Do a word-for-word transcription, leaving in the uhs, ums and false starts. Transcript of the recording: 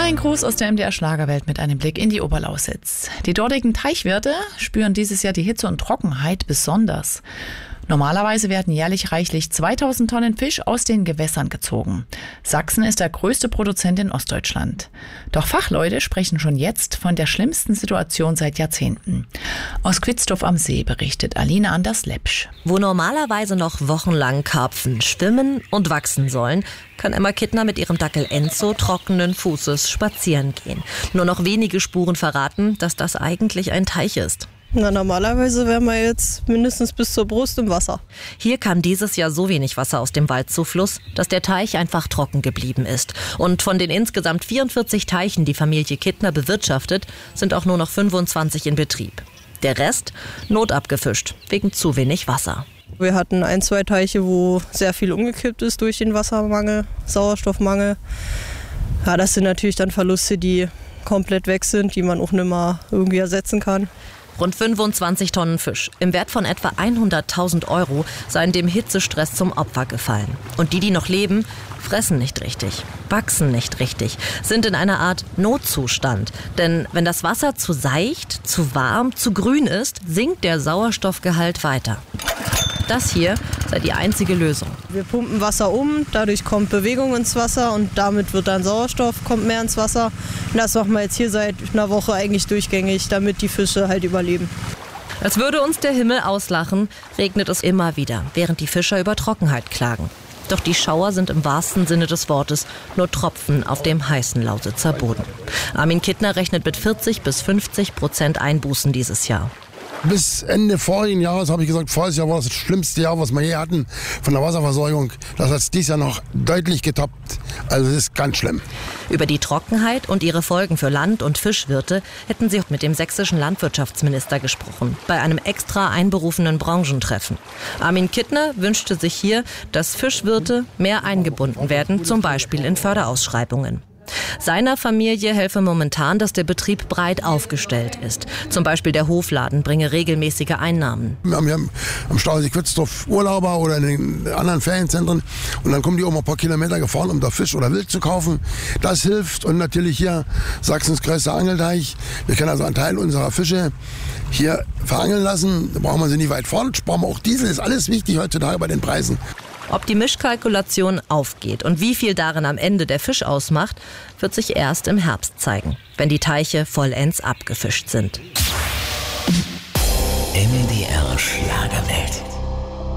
Ein Gruß aus der M D R Schlagerwelt mit einem Blick in die Oberlausitz. Die dortigen Teichwirte spüren dieses Jahr die Hitze und Trockenheit besonders. Normalerweise werden jährlich reichlich zweitausend Tonnen Fisch aus den Gewässern gezogen. Sachsen ist der größte Produzent in Ostdeutschland. Doch Fachleute sprechen schon jetzt von der schlimmsten Situation seit Jahrzehnten. Aus Quitzdorf am See berichtet Alina Anders-Lepsch. Wo normalerweise noch wochenlang Karpfen schwimmen und wachsen sollen, kann Emma Kittner mit ihrem Dackel Enzo trockenen Fußes spazieren gehen. Nur noch wenige Spuren verraten, dass das eigentlich ein Teich ist. Na, normalerweise wären wir jetzt mindestens bis zur Brust im Wasser. Hier kam dieses Jahr so wenig Wasser aus dem Waldzufluss, dass der Teich einfach trocken geblieben ist. Und von den insgesamt vierundvierzig Teichen, die Familie Kittner bewirtschaftet, sind auch nur noch fünfundzwanzig in Betrieb. Der Rest notabgefischt, wegen zu wenig Wasser. Wir hatten ein, zwei Teiche, wo sehr viel umgekippt ist durch den Wassermangel, Sauerstoffmangel. Ja, das sind natürlich dann Verluste, die komplett weg sind, die man auch nicht mehr irgendwie ersetzen kann. Rund fünfundzwanzig Tonnen Fisch im Wert von etwa hunderttausend Euro seien dem Hitzestress zum Opfer gefallen. Und die, die noch leben, fressen nicht richtig, wachsen nicht richtig, sind in einer Art Notzustand. Denn wenn das Wasser zu seicht, zu warm, zu grün ist, sinkt der Sauerstoffgehalt weiter. Das hier sei die einzige Lösung. Wir pumpen Wasser um, dadurch kommt Bewegung ins Wasser und damit wird dann Sauerstoff, kommt mehr ins Wasser. Und das machen wir jetzt hier seit einer Woche eigentlich durchgängig, damit die Fische halt überleben. Als würde uns der Himmel auslachen, regnet es immer wieder, während die Fischer über Trockenheit klagen. Doch die Schauer sind im wahrsten Sinne des Wortes nur Tropfen auf dem heißen Lausitzer Boden. Armin Kittner rechnet mit vierzig bis fünfzig Prozent Einbußen dieses Jahr. Bis Ende vorigen Jahres habe ich gesagt, voriges Jahr war das, das schlimmste Jahr, was wir je hatten von der Wasserversorgung. Das hat es dieses Jahr noch deutlich getoppt. Also das ist ganz schlimm. Über die Trockenheit und ihre Folgen für Land- und Fischwirte hätten sie mit dem sächsischen Landwirtschaftsminister gesprochen, bei einem extra einberufenen Branchentreffen. Armin Kittner wünschte sich hier, dass Fischwirte mehr eingebunden werden, zum Beispiel in Förderausschreibungen. Seiner Familie helfe momentan, dass der Betrieb breit aufgestellt ist. Zum Beispiel der Hofladen bringe regelmäßige Einnahmen. Wir haben hier am Stausee Quitzdorf Urlauber oder in den anderen Ferienzentren und dann kommen die auch mal ein paar Kilometer gefahren, um da Fisch oder Wild zu kaufen. Das hilft und natürlich hier Sachsens größter Angelteich. Wir können also einen Teil unserer Fische hier verangeln lassen. Da brauchen wir sie nicht weit fahren. Sparen wir auch Diesel, ist alles wichtig heutzutage bei den Preisen. Ob die Mischkalkulation aufgeht und wie viel darin am Ende der Fisch ausmacht, wird sich erst im Herbst zeigen, wenn die Teiche vollends abgefischt sind. M D R Schlagerwelt.